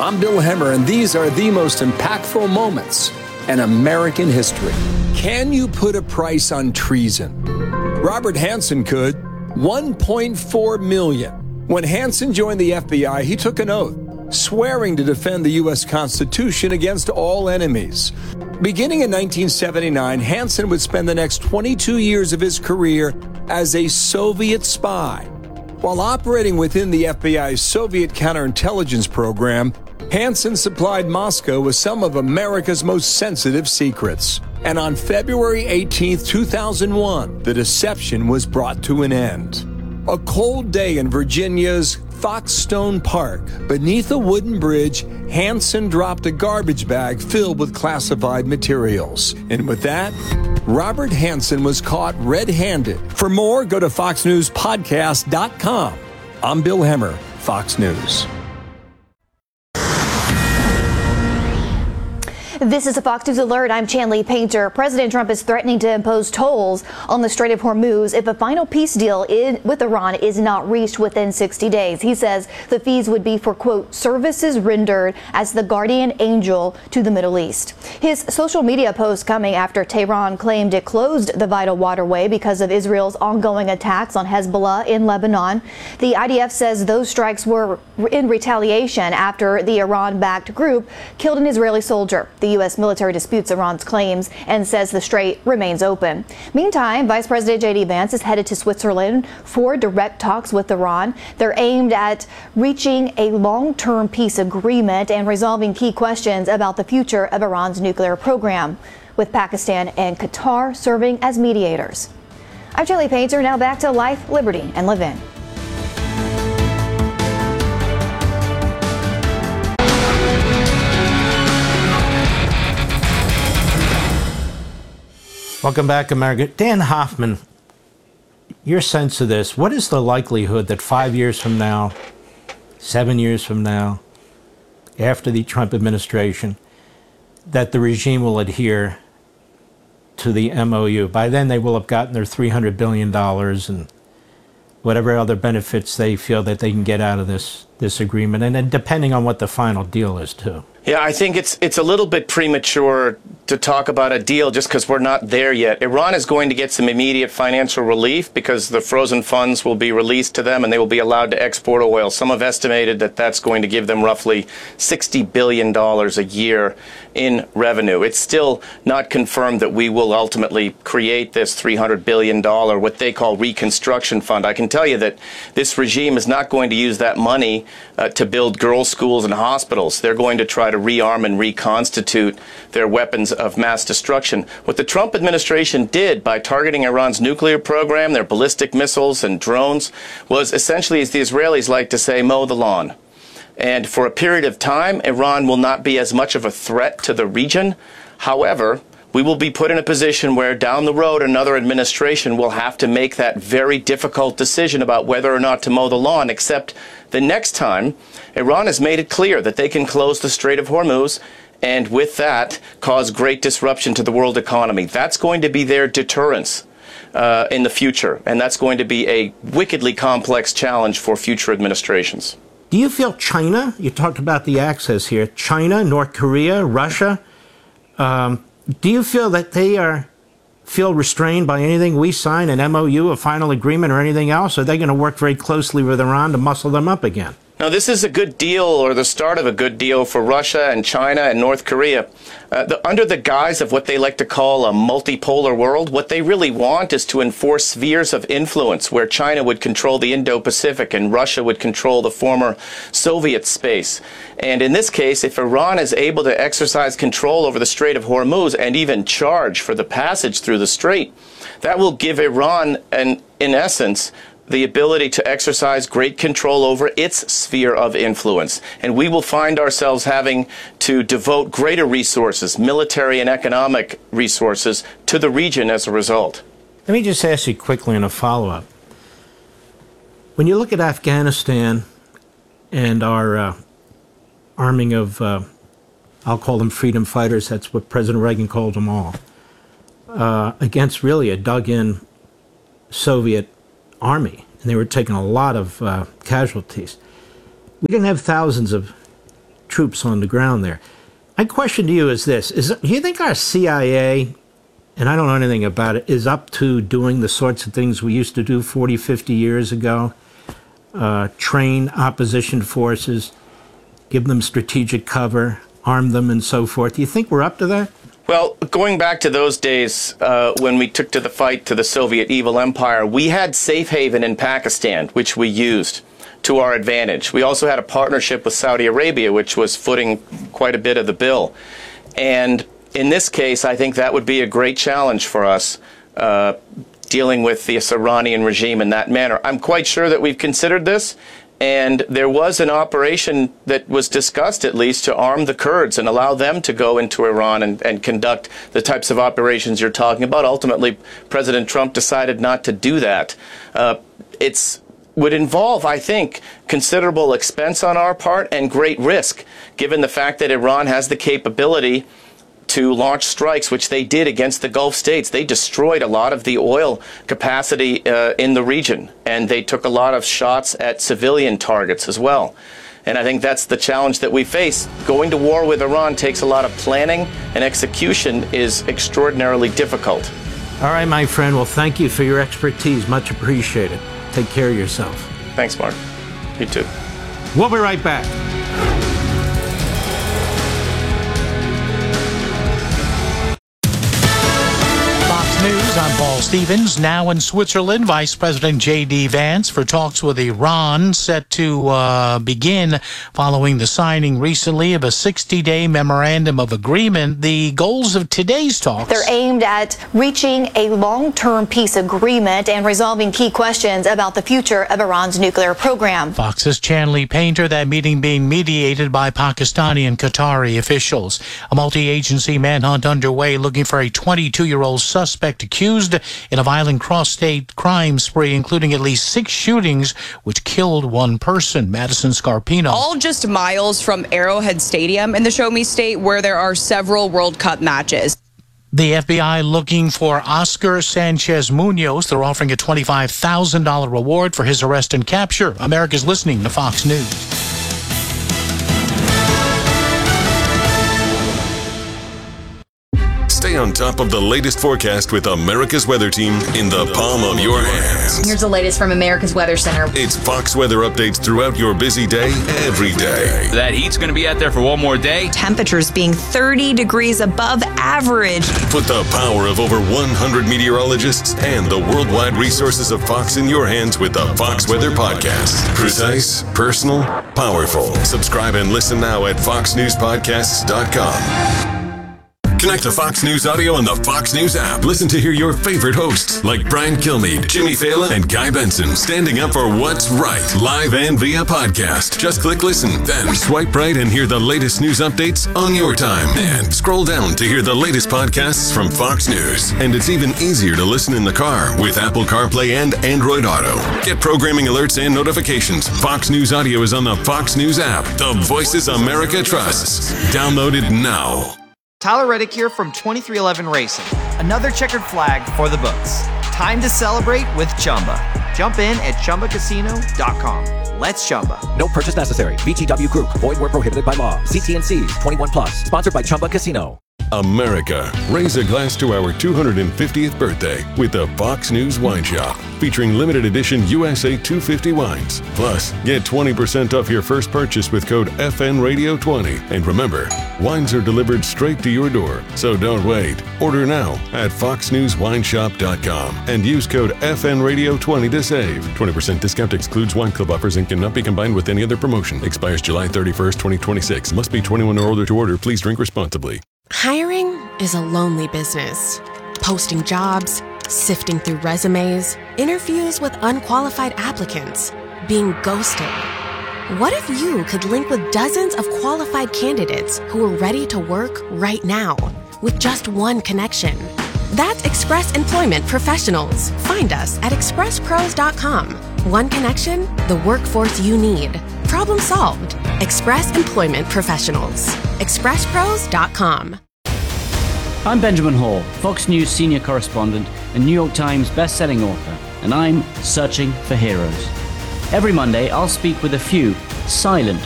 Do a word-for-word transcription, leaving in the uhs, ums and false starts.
I'm Bill Hemmer, and these are the most impactful moments in American history. Can you put a price on treason? Robert Hanssen could. one point four million dollars. When Hanssen joined the F B I, he took an oath, swearing to defend the U S Constitution against all enemies. Beginning in nineteen seventy-nine, Hanssen would spend the next twenty-two years of his career as a Soviet spy. While operating within the F B I's Soviet counterintelligence program, Hanssen supplied Moscow with some of America's most sensitive secrets. And on February eighteenth, two thousand one, the deception was brought to an end. A cold day in Virginia's Foxstone Park. Beneath a wooden bridge, Hanssen dropped a garbage bag filled with classified materials. And with that, Robert Hanssen was caught red-handed. For more, go to fox news podcast dot com. I'm Bill Hemmer, Fox News. This is a Fox News Alert. I'm Chanley Painter. President Trump is threatening to impose tolls on the Strait of Hormuz if a final peace deal in, with Iran is not reached within sixty days. He says the fees would be for, quote, services rendered as the guardian angel to the Middle East. His social media post coming after Tehran claimed it closed the vital waterway because of Israel's ongoing attacks on Hezbollah in Lebanon. The I D F says those strikes were in retaliation after the Iran-backed group killed an Israeli soldier. The U S military disputes Iran's claims and says the strait remains open. Meantime, Vice President J D Vance is headed to Switzerland for direct talks with Iran. They're aimed at reaching a long-term peace agreement and resolving key questions about the future of Iran's nuclear program, with Pakistan and Qatar serving as mediators. I'm Chanley Painter. Now back to Life, Liberty, and Levin. Welcome back, America. Dan Hoffman, your sense of this, what is the likelihood that five years from now, seven years from now, after the Trump administration, that the regime will adhere to the M O U? By then, they will have gotten their three hundred billion dollars and whatever other benefits they feel that they can get out of this, this agreement, and then depending on what the final deal is, too. Yeah, I think it's it's a little bit premature to talk about a deal just because we're not there yet. Iran is going to get some immediate financial relief because the frozen funds will be released to them and they will be allowed to export oil. Some have estimated that that's going to give them roughly sixty billion dollars a year in revenue. It's still not confirmed that we will ultimately create this three hundred billion dollars, what they call reconstruction fund. I can tell you that this regime is not going to use that money uh, to build girls' schools and hospitals. They're going to try to rearm and reconstitute their weapons of mass destruction. What the Trump administration did by targeting Iran's nuclear program, their ballistic missiles and drones, was essentially, as the Israelis like to say, mow the lawn. And for a period of time, Iran will not be as much of a threat to the region. However, we will be put in a position where down the road another administration will have to make that very difficult decision about whether or not to mow the lawn, except the next time Iran has made it clear that they can close the Strait of Hormuz and with that cause great disruption to the world economy. That's going to be their deterrence uh, in the future, and that's going to be a wickedly complex challenge for future administrations. Do you feel China, you talked about the access here, China, North Korea, Russia, um, do you feel that they are feel restrained by anything we sign, an M O U, a final agreement, or anything else? Are they going to work very closely with Iran to muscle them up again? Now, this is a good deal, or the start of a good deal for Russia and China and North Korea. Uh, the, under the guise of what they like to call a multipolar world, what they really want is to enforce spheres of influence where China would control the Indo-Pacific and Russia would control the former Soviet space. And in this case, if Iran is able to exercise control over the Strait of Hormuz and even charge for the passage through the strait, that will give Iran, an, in essence, the ability to exercise great control over its sphere of influence. And we will find ourselves having to devote greater resources, military and economic resources, to the region as a result. Let me just ask you quickly in a follow-up. When you look at Afghanistan and our uh, arming of, uh, I'll call them freedom fighters, that's what President Reagan called them all, uh, against really a dug-in Soviet army, and they were taking a lot of uh, casualties. We didn't have thousands of troops on the ground there. My question to you is this. Is, do you think our C I A, and I don't know anything about it, is up to doing the sorts of things we used to do forty, fifty years ago? Uh, train opposition forces, give them strategic cover, arm them, and so forth. Do you think we're up to that? Well, going back to those days uh, when we took to the fight to the Soviet evil empire, we had safe haven in Pakistan, which we used to our advantage. We also had a partnership with Saudi Arabia, which was footing quite a bit of the bill. And in this case, I think that would be a great challenge for us, uh, dealing with the Iranian regime in that manner. I'm quite sure that we've considered this. And there was an operation that was discussed, at least, to arm the Kurds and allow them to go into Iran and, and conduct the types of operations you're talking about. Ultimately, President Trump decided not to do that. Uh, it's would involve, I think, considerable expense on our part and great risk, given the fact that Iran has the capability to launch strikes, which they did against the Gulf states. They destroyed a lot of the oil capacity uh, in the region, and they took a lot of shots at civilian targets as well. And I think that's the challenge that we face. Going to war with Iran takes a lot of planning, and execution is extraordinarily difficult. All right, my friend. Well, thank you for your expertise. Much appreciated. Take care of yourself. Thanks, Mark. You too. We'll be right back. News, I'm Paul Stevens. Now in Switzerland, Vice President J D Vance for talks with Iran set to uh, begin following the signing recently of a sixty-day memorandum of agreement. The goals of today's talks... They're aimed at reaching a long-term peace agreement and resolving key questions about the future of Iran's nuclear program. Fox's Chanley Painter, that meeting being mediated by Pakistani and Qatari officials. A multi-agency manhunt underway looking for a twenty-two-year-old suspect accused in a violent cross-state crime spree, including at least six shootings, which killed one person. Madison Scarpino. All just miles from Arrowhead Stadium in the Show Me State, where there are several World Cup matches. The F B I looking for Oscar Sanchez Munoz. They're offering a twenty-five thousand dollars reward for his arrest and capture. America's listening to Fox News. Stay on top of the latest forecast with America's Weather Team in the palm of your hands. Here's the latest from America's Weather Center. It's Fox weather updates throughout your busy day, every day. That heat's going to be out there for one more day. Temperatures being thirty degrees above average. Put the power of over one hundred meteorologists and the worldwide resources of Fox in your hands with the Fox Weather Podcast. Precise, personal, powerful. Subscribe and listen now at fox news podcasts dot com. Connect to Fox News Audio on the Fox News app. Listen to hear your favorite hosts like Brian Kilmeade, Jimmy Fallon, and Guy Benson standing up for what's right, live and via podcast. Just click listen, then swipe right and hear the latest news updates on your time. And scroll down to hear the latest podcasts from Fox News. And it's even easier to listen in the car with Apple CarPlay and Android Auto. Get programming alerts and notifications. Fox News Audio is on the Fox News app. The voices America trusts. Download it now. Tyler Reddick here from twenty-three eleven Racing. Another checkered flag for the books. Time to celebrate with Chumba. Jump in at chumba casino dot com. Let's Chumba. No purchase necessary. V G W Group. Void where prohibited by law. See T and C's. twenty-one plus. Sponsored by Chumba Casino. America, raise a glass to our two hundred fiftieth birthday with the Fox News Wine Shop, featuring limited edition U S A two fifty wines. Plus, get twenty percent off your first purchase with code F N Radio twenty. And remember, wines are delivered straight to your door, so don't wait. Order now at fox news wine shop dot com and use code F N Radio twenty to save. twenty percent discount excludes wine club offers and cannot be combined with any other promotion. Expires July thirty-first, twenty twenty-six. Must be twenty-one or older to order. Please drink responsibly. Hiring is a lonely business. Posting jobs, sifting through resumes, interviews with unqualified applicants, being ghosted. What if you could link with dozens of qualified candidates who are ready to work right now with just one connection? That's Express Employment Professionals. Find us at express pros dot com. One connection, the workforce you need. Problem solved. Express Employment Professionals. express pros dot com. I'm Benjamin Hall, Fox News senior correspondent and New York Times best-selling author, and I'm searching for heroes. Every Monday, I'll speak with a few silent